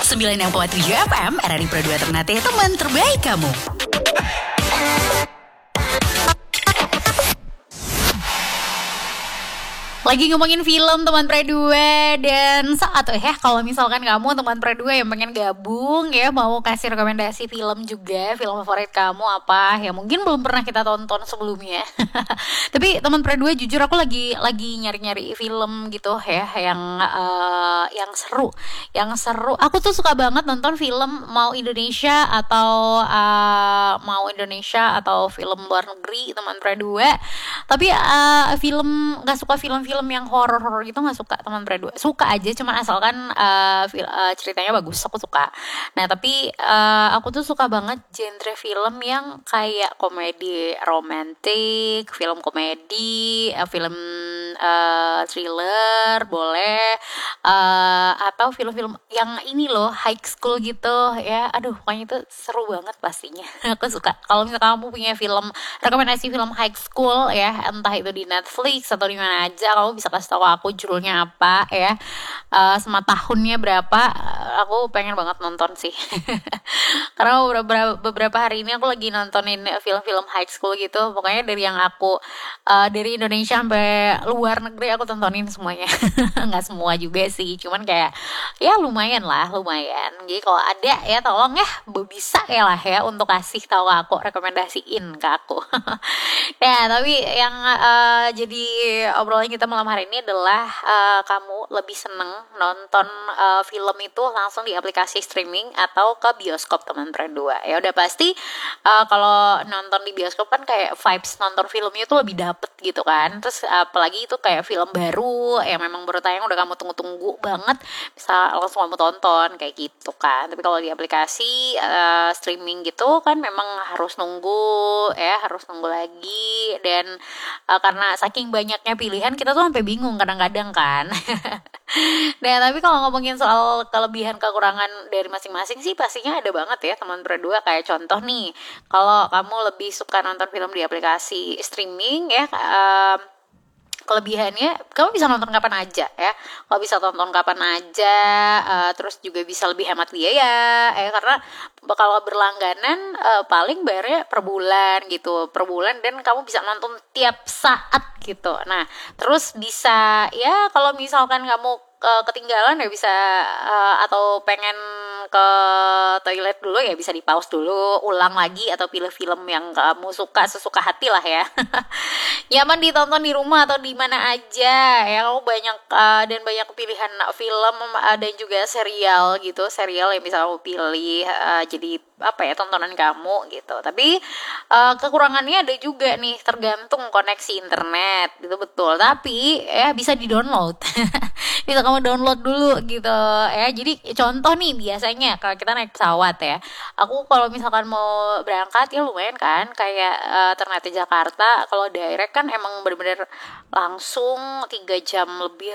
90,7 FM, RRI Pro 2 Ternate, teman terbaik kamu. Lagi ngomongin film teman Pre 2 dan saat kalau misalkan kamu teman Pre 2 yang pengen gabung ya, mau kasih rekomendasi film juga, film favorit kamu apa ya, mungkin belum pernah kita tonton sebelumnya. Tapi teman Pre 2 jujur aku lagi nyari-nyari film gitu ya yang seru. Aku tuh suka banget nonton film mau Indonesia atau film luar negeri teman Pre 2. Tapi nggak suka film-film yang horor gitu, nggak suka teman Pre 2. Suka aja, cuman asalkan ceritanya bagus, aku suka. Nah tapi aku tuh suka banget genre film yang kayak komedi romantis, film komedi, film thriller boleh, atau film-film yang ini loh high school gitu ya. Aduh, pokoknya itu seru banget pastinya. Aku suka. Kalau misalnya kamu punya rekomendasi film high school ya, entah itu di Netflix atau di mana aja, kamu bisa kasih tahu aku judulnya apa ya, sama tahunnya berapa. Aku pengen banget nonton sih. Karena beberapa hari ini aku lagi nontonin film-film high school gitu. Pokoknya dari yang aku dari Indonesia sampai luar negeri aku tontonin semuanya. Nggak semua juga sih, cuman kayak ya lumayan. Jadi kalau ada ya tolong ya bisa ya untuk kasih tahu aku, rekomendasiin ke aku. Ya, tapi yang jadi obrolan kita malam hari ini adalah kamu lebih seneng nonton film itu langsung di aplikasi streaming atau ke bioskop teman Pre 2. Ya udah pasti kalau nonton di bioskop kan kayak vibes nonton filmnya tuh lebih dapet gitu kan. Terus apalagi itu kayak film baru yang memang baru tayang udah kamu tunggu-tunggu banget, bisa langsung kamu tonton kayak gitu kan. Tapi kalau di aplikasi streaming gitu kan memang harus nunggu lagi, dan karena saking banyaknya pilihan kita tuh sampai bingung kadang-kadang kan. Nah tapi kalau ngomongin soal kelebihan kekurangan dari masing-masing sih pastinya ada banget ya teman Pre 2. Kayak contoh nih, kalau kamu lebih suka nonton film di aplikasi streaming ya, kelebihannya kamu bisa nonton kapan aja ya. Kalau bisa tonton kapan aja, terus juga bisa lebih hemat biaya ya, karena kalau berlangganan paling bayarnya per bulan dan kamu bisa nonton tiap saat gitu. Nah terus bisa ya kalau misalkan kamu ketinggalan ya bisa, atau pengen ke toilet dulu ya bisa di pause dulu, ulang lagi, atau pilih film yang kamu suka sesuka hati lah ya. Nyaman ditonton di rumah atau di mana aja ya, kamu banyak pilihan film dan juga serial yang bisa kamu pilih jadi tontonan kamu gitu. Tapi kekurangannya ada juga nih, tergantung koneksi internet gitu, betul. Tapi ya bisa di-download. Bisa kamu download dulu gitu ya. Jadi contoh nih, biasanya kalau kita naik pesawat ya, aku kalau misalkan mau berangkat ya lumayan kan, kayak Ternate Jakarta kalau direct kan emang bener-bener langsung 3 jam lebih